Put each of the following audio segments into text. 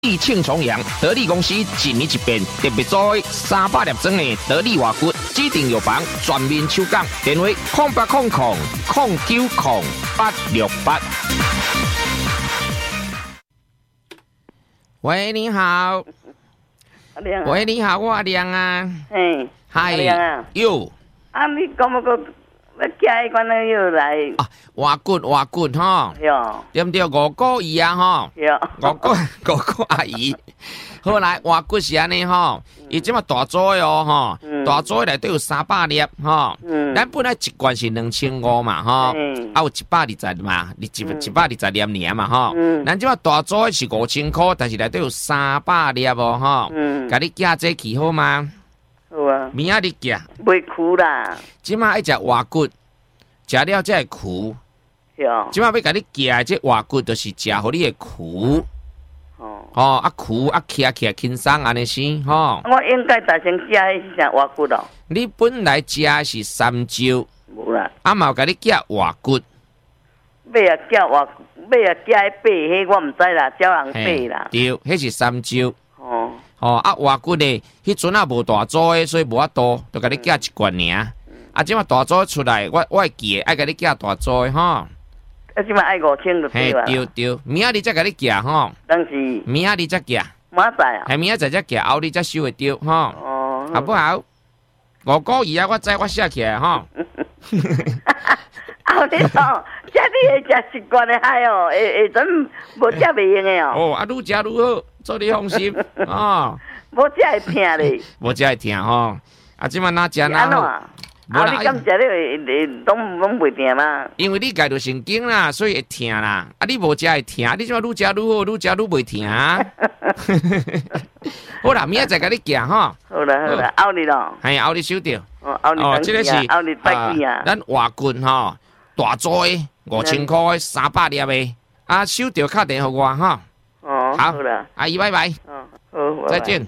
益庆重阳，得力公司一年一变，特别做300粒装的得力活骨，指定药房全面抽奖，电话0800090868。喂，你好。喂，你好，我阿亮啊。 嘿， 嗨， 亮啊。 哟。 啊，你敢要个要寄迄款的药来？ 啊，活骨吼。 哟。 对不对？五个姨啊吼。 哟。 五个阿姨。好来，活骨是安尼吼，伊即马大组的哦吼，大组内底有300粒吼。咱本来一罐是2500嘛吼，啊有120嘛，你120粒嘛吼。咱即马大组的是5000块，但是内底有300粒哦吼。甲你寄这去好吗？ 好啊。 明仔日寄。 袂苦啦。 即马爱食活骨，食了才会苦。 哟。 即马要甲你寄的这活骨，就是食互你的苦。哦，啊苦啊，起轻松安尼先吼。 我应该大先食迄是啥活骨咯？ 你本来食是三椒， 无啦。 啊嘛有甲你寄活骨。 买啊寄活，买啊寄迄白，迄我毋知啦，叫人买啦。 对，迄是三椒。 哦。 哦，啊活骨呢，迄阵啊无大组的，所以无法度，就甲你寄一罐尔。啊，即马大组出来，我会记的，爱甲你寄大组的吼。 啊，即马爱5000就对啦。 对，明仔日才甲你寄吼。 当时。 明仔日才寄。 明仔载啊。 系明仔载才寄，后日才收会到吼。 哦。 好不好？5个月啊，我知我写起来吼。 后日哦，这你会食习惯的海哦，会阵无食袂用的哦。 哦，啊，愈食愈好，做你放心哦。 无食会疼咧。 无食会疼吼，啊，即摆哪食哪好。 无啦，你敢食你会拢袂疼吗？ 因为你家就神经啦，所以会疼啦。啊，你无食会疼，你即摆愈食愈好，愈食愈袂疼。好啦，明仔载甲你寄吼。 好啦，后日咯。 系后日收到。 哦， 这个是后日拜记啊。 咱活骨吼，大组的5000块300粒的，啊，收到敲电互我吼。 哦，好啦， 阿姨拜拜。 哦，好， 再见。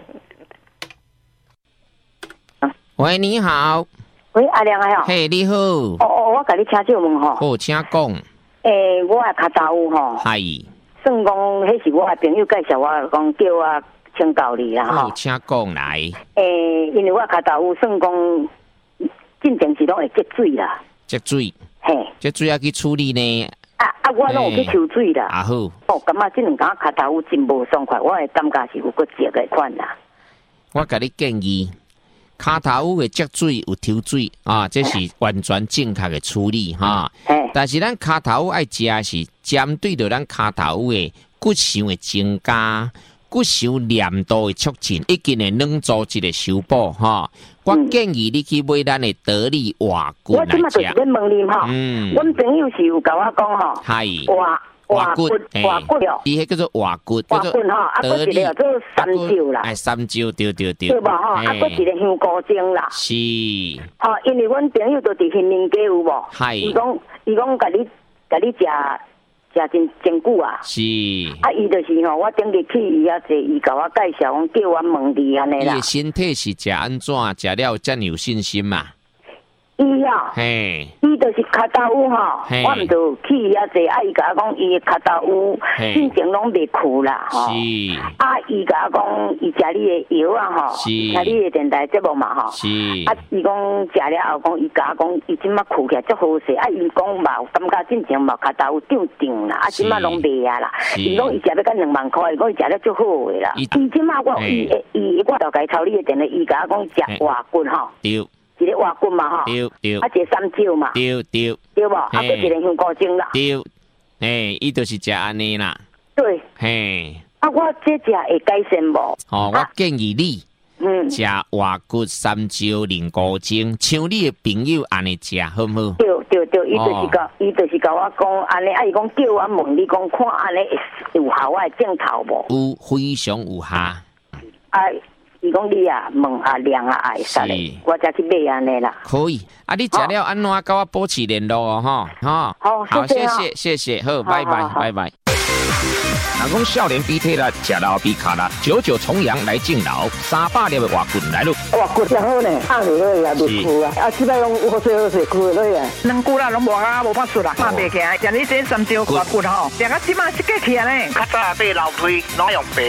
喂，你好。 喂，阿亮啊， 嘿，你好。 我甲你请教问吼。 好，请讲。 我的骹头有吼。 系。 算讲，迄是我的朋友介绍我讲叫我请教你啦吼。 好，请讲来。 因为我骹头有算讲，进前是拢会积水啦。 积水。 嘿。 积水要去处理呢。 我拢有去抽水啦。 啊好。 感觉这两天骹头有真无爽快，我的感觉是有个积的款啦。 我甲你建议。骹头的积水有抽水啊，这是完全正确的处理哈。但是咱骹头爱食是针对着咱骹头的骨髓的增加、骨髓粘度的促进，以及呢软组织的修补哈。我建议你去买咱的得力活骨来食。 我即马就是要问你哈，阮朋友是有甲我讲吼， 活骨，伊迄叫做活骨， 叫做得力，做三椒啦， 三椒，对。 对无吼，搁一个香菇精啦， 是。 因为阮朋友都伫新民街有无？伊讲甲你食真久啊。 是。 伊就是吼，我顶日去伊遐坐，伊甲我介绍，叫我问你安尼啦。 伊身体是食安怎？食了遮有信心嘛？ 伊啊，伊就是骹头有吼，我毋就去遐坐，伊甲我讲伊的骹头有，进前拢袂苦啦，吼。 是。 伊甲我讲，伊食你的药啊，吼，食你的电台节目嘛，吼。 是。 伊讲食了后讲，伊甲我讲，伊即马苦起来足好势，伊讲嘛，感觉进前嘛骹头有长啦，即马拢袂啊啦。伊讲伊食要到2万块，伊讲伊食了足好的啦。伊即马我我就甲伊抄你的电话，伊甲我讲食活骨吼。 对。 一个活骨嘛吼， 对， 一个三椒嘛， 对无，搁一个香菇精啦， 对，伊就是食安尼啦， 对，我这食会改善无？ 我建议你，食活骨三椒莲菇精，像你的朋友安尼食，好唔好？ 对，伊就是甲我讲安尼，伊讲叫我问你讲，看安尼有效我的镜头无？ 有，非常有效。 伊讲你啊，问阿亮啊，会使咧，我才去买安尼啦。 可以，你食了安怎甲我保持联络哦，吼。 好， 谢谢，好，拜拜。 人讲少年比体力，吃老比卡力，久久重阳来敬老，300粒的活棍来咯。 活棍也好呢，放落去也袂枯啊，即摆拢好势枯落去啊。 两句啦，拢无啊，无法子啦，拍袂起来。像你这3张活棍吼，两个即马是过去啊呢。 较早买楼梯，拢用白。